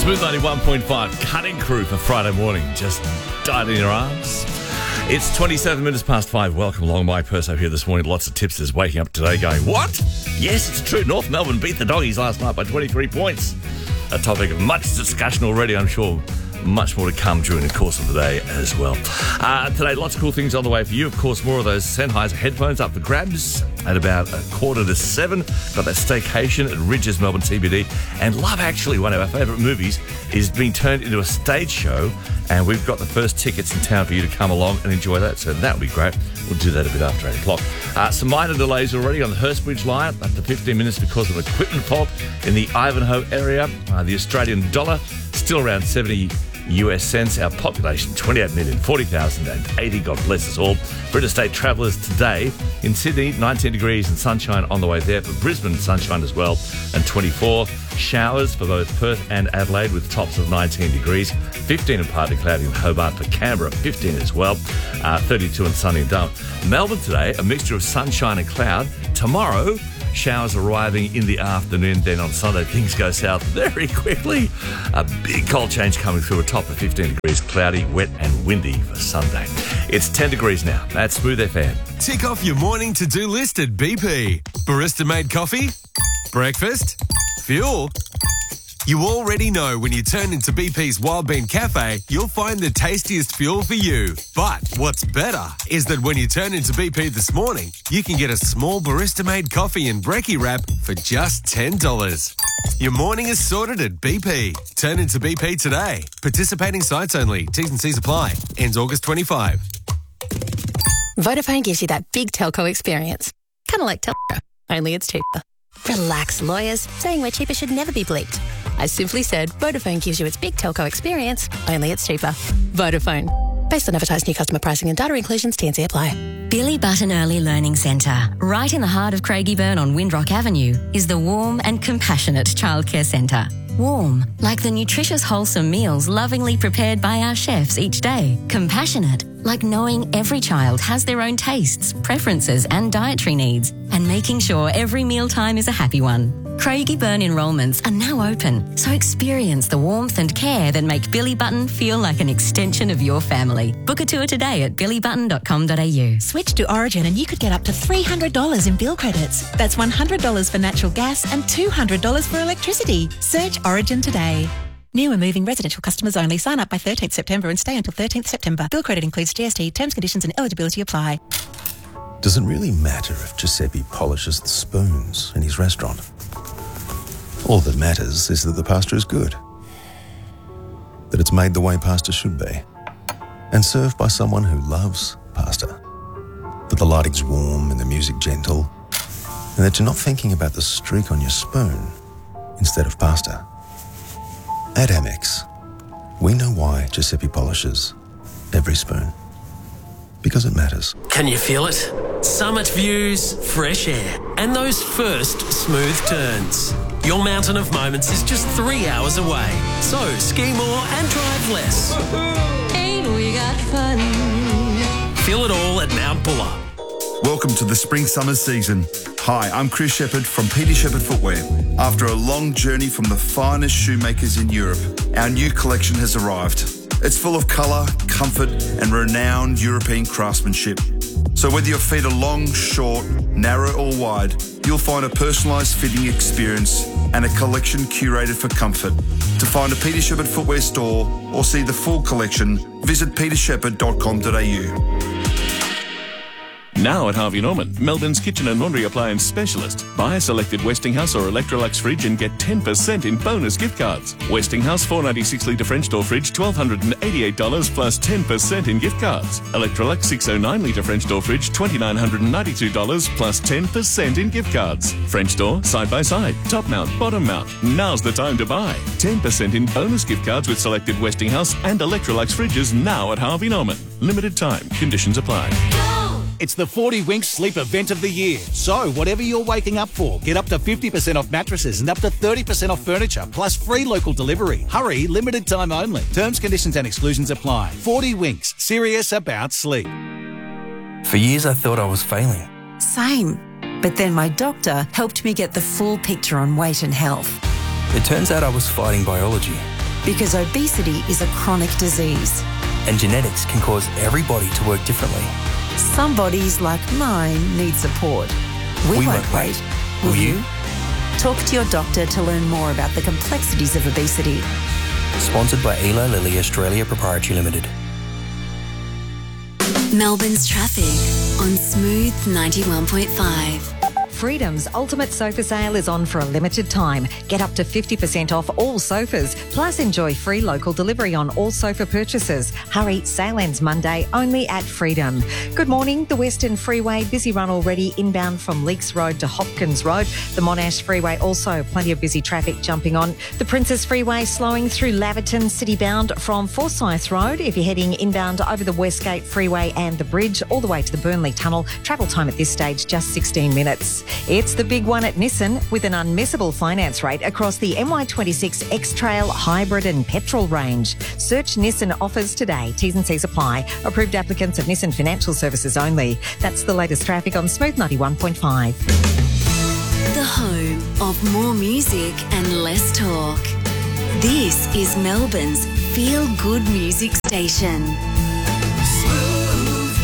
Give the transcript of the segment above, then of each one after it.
Smooth 91.5, Cutting Crew for Friday morning. Just died in your arms. It's 27 minutes past 5. Welcome along. Mike Perso here this morning. Lots of tipsters waking up today going, what? Yes, it's true. North Melbourne beat the Doggies last night by 23 points. A topic of much discussion already, I'm sure. Much more to come during the course of the day as well. Today, lots of cool things on the way for you. Of course, more of those Sennheiser headphones up for grabs at about 6:45. Got that staycation at Ridges Melbourne CBD. And Love Actually, one of our favourite movies, is being turned into a stage show. And we've got the first tickets in town for you to come along and enjoy that. So that would be great. We'll do that a bit after 8 o'clock. Some minor delays already on the Hurstbridge line, up to 15 minutes because of equipment fault in the Ivanhoe area. The Australian dollar still around 70 US cents. Our population, 28,040,080. God bless us all. For interstate travellers today, in Sydney, 19 degrees and sunshine on the way there. For Brisbane, sunshine as well, and 24. Showers for both Perth and Adelaide with tops of 19 degrees. 15 and partly cloudy in Hobart. For Canberra, 15 as well. 32 and sunny in Darwin. Melbourne today, a mixture of sunshine and cloud. Tomorrow, showers arriving in the afternoon. Then on Sunday, things go south very quickly. A big cold change coming through, a top of 15 degrees, cloudy, wet and windy for Sunday. It's 10 degrees now. That's Smooth FM. Tick off your morning to-do list at BP. Barista-made coffee? Breakfast? Fuel? You already know when you turn into BP's Wild Bean Cafe, you'll find the tastiest fuel for you. But what's better is that when you turn into BP this morning, you can get a small barista-made coffee and brekkie wrap for just $10. Your morning is sorted at BP. Turn into BP today. Participating sites only. T's and C's apply. Ends August 25. Vodafone gives you that big telco experience. Kind of like Telco, only it's cheaper. Relax, lawyers. Saying we're cheaper should never be bleeped. I simply said Vodafone gives you its big telco experience, only it's cheaper. Vodafone. Based on advertised new customer pricing and data inclusions, T&C apply. Billy Button Early Learning Centre, right in the heart of Craigieburn on Windrock Avenue, is the warm and compassionate childcare centre. Warm, like the nutritious, wholesome meals lovingly prepared by our chefs each day. Compassionate, like knowing every child has their own tastes, preferences and dietary needs, and making sure every mealtime is a happy one. Craigieburn enrolments are now open, so experience the warmth and care that make Billy Button feel like an extension of your family. Book a tour today at billybutton.com.au. Switch to Origin and you could get up to $300 in bill credits. That's $100 for natural gas and $200 for electricity. Search Origin today. New and moving residential customers only. Sign up by 13th September and stay until 13th September. Bill credit includes GST. Terms, conditions and eligibility apply. Does it really matter if Giuseppe polishes the spoons in his restaurant? All that matters is that the pasta is good, that it's made the way pasta should be, and served by someone who loves pasta, that the lighting's warm and the music gentle, and that you're not thinking about the streak on your spoon instead of pasta. At Amex, we know why Giuseppe polishes every spoon. Because it matters. Can you feel it? Summit views, fresh air, and those first smooth turns. Your mountain of moments is just 3 hours away. So ski more and drive less. Ain't we got fun? Feel it all at Mount Buller. Welcome to the spring-summer season. Hi, I'm Chris Shepherd from Peter Shepherd Footwear. After a long journey from the finest shoemakers in Europe, our new collection has arrived. It's full of colour, comfort and renowned European craftsmanship. So whether your feet are long, short, narrow or wide, you'll find a personalised fitting experience and a collection curated for comfort. To find a Peter Shepherd Footwear store or see the full collection, visit petershepherd.com.au. Now at Harvey Norman, Melbourne's kitchen and laundry appliance specialist. Buy a selected Westinghouse or Electrolux fridge and get 10% in bonus gift cards. Westinghouse 496 litre French door fridge, $1,288 plus 10% in gift cards. Electrolux 609 litre French door fridge, $2,992 plus 10% in gift cards. French door, side by side, top mount, bottom mount. Now's the time to buy. 10% in bonus gift cards with selected Westinghouse and Electrolux fridges now at Harvey Norman. Limited time. Conditions apply. It's the 40 Winks sleep event of the year. So, whatever you're waking up for, get up to 50% off mattresses and up to 30% off furniture, plus free local delivery. Hurry, limited time only. Terms, conditions and exclusions apply. 40 Winks, serious about sleep. For years I thought I was failing. Same. But then my doctor helped me get the full picture on weight and health. It turns out I was fighting biology. because obesity is a chronic disease. And genetics can cause every body to work differently. Some bodies, like mine, need support. We won't wait. Will you? Talk to your doctor to learn more about the complexities of obesity. Sponsored by Eli Lilly Australia Proprietary Limited. Melbourne's traffic on Smooth 91.5. Freedom's Ultimate Sofa Sale is on for a limited time. Get up to 50% off all sofas, plus enjoy free local delivery on all sofa purchases. Hurry, sale ends Monday only at Freedom. Good morning. The Western Freeway, busy run already inbound from Leakes Road to Hopkins Road. The Monash Freeway also plenty of busy traffic jumping on. The Princess Freeway slowing through Laverton City bound from Forsyth Road. If you're heading inbound over the Westgate Freeway and the bridge all the way to the Burnley Tunnel, travel time at this stage just 16 minutes. It's the big one at Nissan with an unmissable finance rate across the MY26 X-Trail Hybrid and Petrol range. Search Nissan offers today. T's and C's apply. Approved applicants of Nissan Financial Services only. That's the latest traffic on Smooth 91.5. The home of more music and less talk. This is Melbourne's feel-good music station. Smooth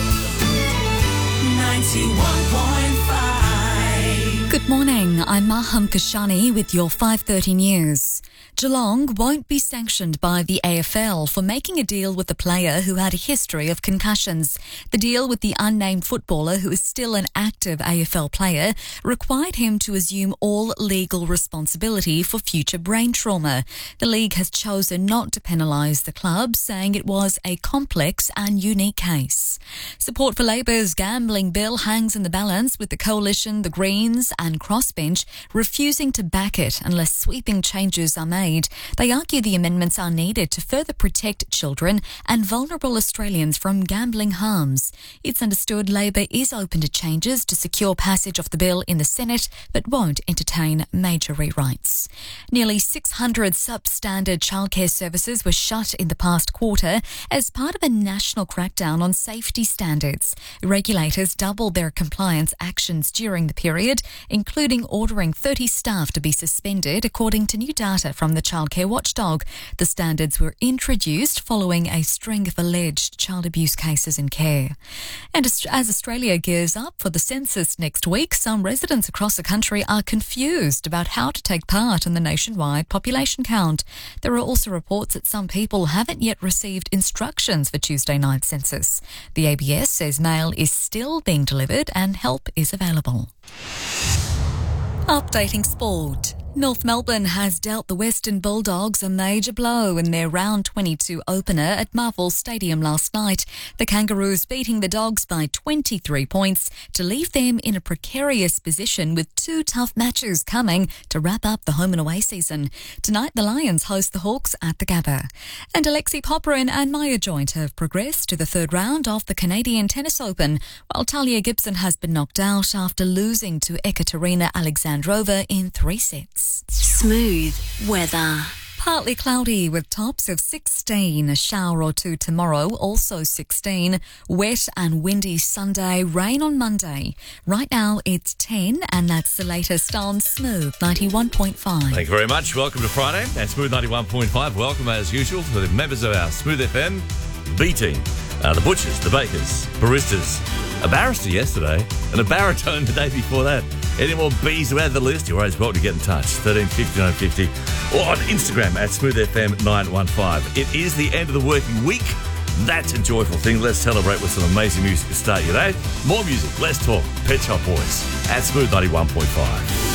91.5. Good morning, I'm Maham Kashani with your 5:30 news. Geelong won't be sanctioned by the AFL for making a deal with a player who had a history of concussions. The deal with the unnamed footballer, who is still an active AFL player, required him to assume all legal responsibility for future brain trauma. The league has chosen not to penalise the club, saying it was a complex and unique case. Support for Labor's gambling bill hangs in the balance, with the Coalition, the Greens and Crossbench refusing to back it unless sweeping changes are made. They argue the amendments are needed to further protect children and vulnerable Australians from gambling harms. It's understood Labor is open to changes to secure passage of the bill in the Senate, but won't entertain major rewrites. Nearly 600 substandard childcare services were shut in the past quarter as part of a national crackdown on safety standards. Regulators doubled their compliance actions during the period, including ordering 30 staff to be suspended, according to new data from the Childcare Watchdog. The standards were introduced following a string of alleged child abuse cases in care. And as Australia gears up for the census next week, some residents across the country are confused about how to take part in the nationwide population count. There are also reports that some people haven't yet received instructions for Tuesday night's census. The ABS says mail is still being delivered and help is available. Updating sport. North Melbourne has dealt the Western Bulldogs a major blow in their round 22 opener at Marvel Stadium last night. The Kangaroos beating the Dogs by 23 points to leave them in a precarious position with two tough matches coming to wrap up the home and away season. Tonight the Lions host the Hawks at the Gabba. And Alexei Popyrin and Maya Joint have progressed to the third round of the Canadian Tennis Open, while Talia Gibson has been knocked out after losing to Ekaterina Alexandrova in 3 sets. Smooth weather. Partly cloudy with tops of 16, a shower or two tomorrow, also 16. Wet and windy Sunday, rain on Monday. Right now it's 10 and that's the latest on Smooth 91.5. Thank you very much. Welcome to Friday at Smooth 91.5. Welcome as usual to the members of our Smooth FM B team. The butchers, the bakers, baristas, a barrister yesterday and a baritone the day before that. Any more B's to add to the list? You're always welcome to get in touch. 1350 950 or on Instagram at SmoothFM915. It is the end of the working week. That's a joyful thing. Let's celebrate with some amazing music to start your day. More music, less talk. Pet Shop Boys at Smooth 91.5.